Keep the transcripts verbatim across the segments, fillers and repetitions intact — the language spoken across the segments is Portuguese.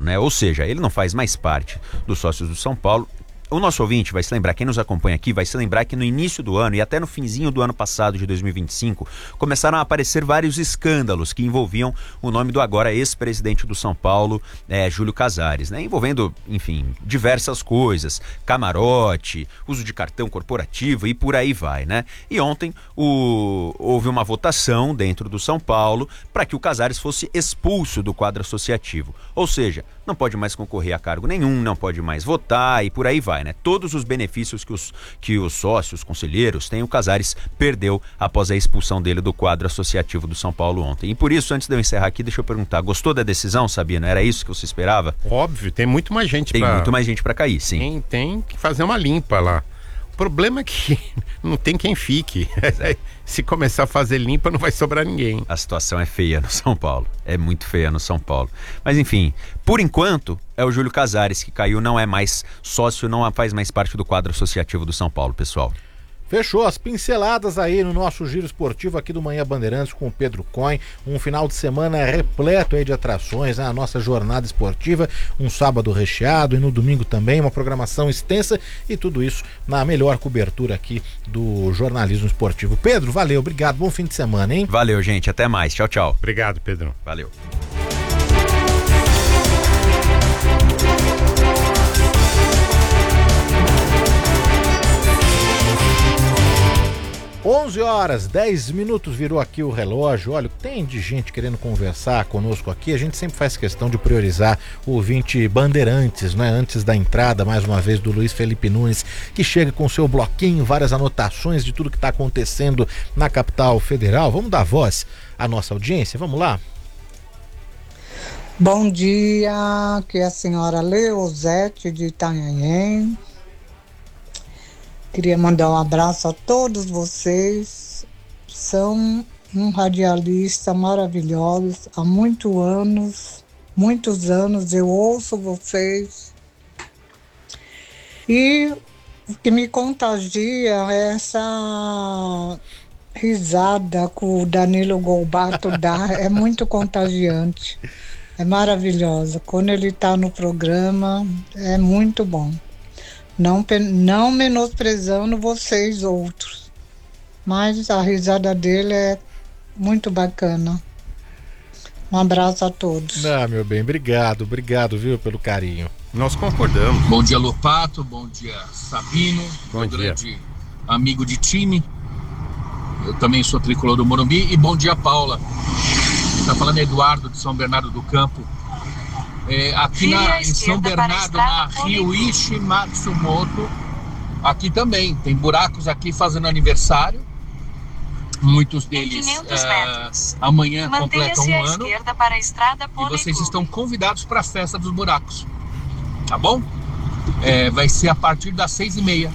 né? Ou seja, ele não faz mais parte dos sócios do São Paulo. O nosso ouvinte vai se lembrar, quem nos acompanha aqui vai se lembrar que no início do ano e até no finzinho do ano passado de dois mil e vinte e cinco começaram a aparecer vários escândalos que envolviam o nome do agora ex-presidente do São Paulo, é, Júlio Casares, né? Envolvendo, enfim, diversas coisas, camarote, uso de cartão corporativo e por aí vai, né? E ontem o... houve uma votação dentro do São Paulo para que o Casares fosse expulso do quadro associativo, ou seja, não pode mais concorrer a cargo nenhum, não pode mais votar e por aí vai, né? Todos os benefícios que os, que os sócios, conselheiros têm, o Casares perdeu após a expulsão dele do quadro associativo do São Paulo ontem. E por isso, antes de eu encerrar aqui, deixa eu perguntar, gostou da decisão, Sabina? Era isso que você esperava? Óbvio, tem muito mais gente Tem pra... muito mais gente para cair, sim. Tem, tem que fazer uma limpa lá. O problema é que não tem quem fique. É. Se começar a fazer limpa, não vai sobrar ninguém. A situação é feia no São Paulo. É muito feia no São Paulo. Mas enfim, por enquanto, é o Júlio Casares que caiu, não é mais sócio, não faz mais parte do quadro associativo do São Paulo, pessoal. Fechou as pinceladas aí no nosso giro esportivo aqui do Manhã Bandeirantes com o Pedro Coin. Um final de semana repleto aí de atrações, né? A nossa jornada esportiva, um sábado recheado e no domingo também uma programação extensa e tudo isso na melhor cobertura aqui do jornalismo esportivo. Pedro, valeu, obrigado, bom fim de semana, hein? Valeu, gente, até mais, tchau, tchau. Obrigado, Pedro. Valeu. onze horas, dez minutos virou aqui o relógio. Olha, tem de gente querendo conversar conosco aqui. A gente sempre faz questão de priorizar o ouvinte Bandeirantes, né? Antes da entrada, mais uma vez, do Luiz Felipe Nunes, que chega com seu bloquinho, várias anotações de tudo que está acontecendo na capital federal. Vamos dar voz à nossa audiência? Vamos lá? Bom dia, aqui é a senhora Leozete de Itanhaém. Queria mandar um abraço a todos vocês, são um radialista maravilhosos, há muitos anos, muitos anos eu ouço vocês e o que me contagia é essa risada que o Danilo Golbato dá, é muito contagiante, é maravilhosa, quando ele está no programa é muito bom. Não, não menosprezando vocês outros, mas a risada dele é muito bacana. Um abraço a todos. Ah, meu bem, obrigado, obrigado, viu, pelo carinho. Nós concordamos. Bom dia, Lopato, bom dia, Sabino, bom meu dia. Grande amigo de time. Eu também sou tricolor do Morumbi. E bom dia, Paula. Está falando Eduardo de São Bernardo do Campo. É, aqui na, em São Bernardo, na Ryuichi Matsumoto, aqui também tem buracos aqui fazendo aniversário, muitos deles é, amanhã completam um ano para a estrada e vocês estão convidados para a festa dos buracos, tá bom? É, vai ser a partir das seis e meia,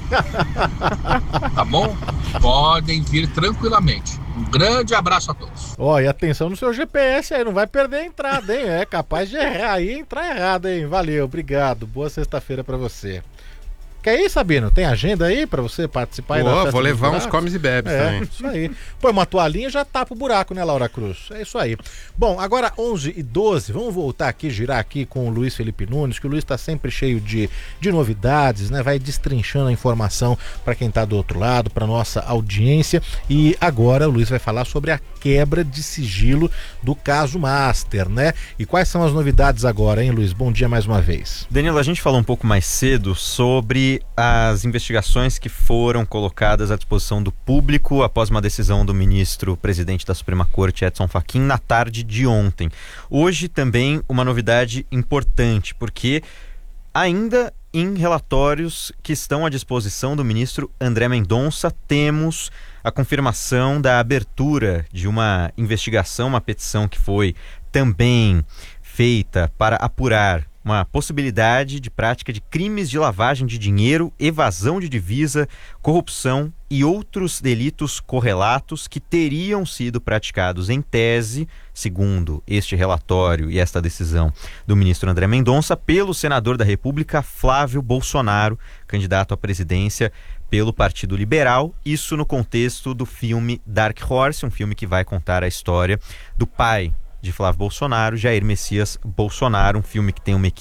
tá bom? Podem vir tranquilamente. Um grande abraço a todos. Ó, oh, e atenção no seu G P S aí, não vai perder a entrada, hein? É capaz de errar aí, entrar errado, hein? Valeu, obrigado. Boa sexta-feira pra você. Quer ir, Sabino? Tem agenda aí pra você participar? Aí Pô, da festa vou levar dos uns comes e bebes é, também. Isso aí. Põe uma toalhinha e já tapa o buraco, né, Laura Cruz? É isso aí. Bom, agora onze e doze, vamos voltar aqui, girar aqui com o Luiz Felipe Nunes, que o Luiz tá sempre cheio de, de novidades, né? Vai destrinchando a informação pra quem tá do outro lado, pra nossa audiência. E agora o Luiz vai falar sobre a quebra de sigilo do caso Master, né? E quais são as novidades agora, hein, Luiz? Bom dia mais uma vez. Danilo, a gente falou um pouco mais cedo sobre as investigações que foram colocadas à disposição do público após uma decisão do ministro presidente da Suprema Corte, Edson Fachin, na tarde de ontem. Hoje também uma novidade importante, porque ainda em relatórios que estão à disposição do ministro André Mendonça, temos a confirmação da abertura de uma investigação, uma petição que foi também feita para apurar uma possibilidade de prática de crimes de lavagem de dinheiro, evasão de divisa, corrupção e outros delitos correlatos que teriam sido praticados em tese, segundo este relatório e esta decisão do ministro André Mendonça, pelo senador da República Flávio Bolsonaro, candidato à presidência pelo Partido Liberal, isso no contexto do filme Dark Horse, um filme que vai contar a história do pai de Flávio Bolsonaro, Jair Messias Bolsonaro, um filme que tem uma equipe